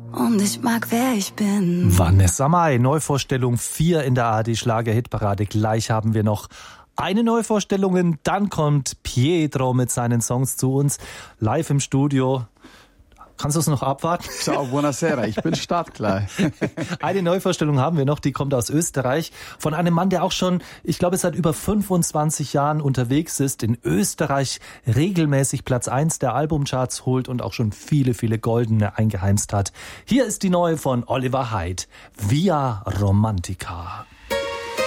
Und ich mag, wer ich bin. Vanessa Mai, Neuvorstellung 4 in der ARD-Schlager-Hitparade. Gleich haben wir noch eine Neuvorstellung, dann kommt Pietro mit seinen Songs zu uns, live im Studio. Kannst du es noch abwarten? Ciao, buonasera, ich bin startklar. Eine Neuvorstellung haben wir noch, die kommt aus Österreich, von einem Mann, der auch schon, ich glaube, seit über 25 Jahren unterwegs ist, in Österreich regelmäßig Platz 1 der Albumcharts holt und auch schon viele, viele Goldene eingeheimst hat. Hier ist die neue von Oliver Heydt, Via Romantica.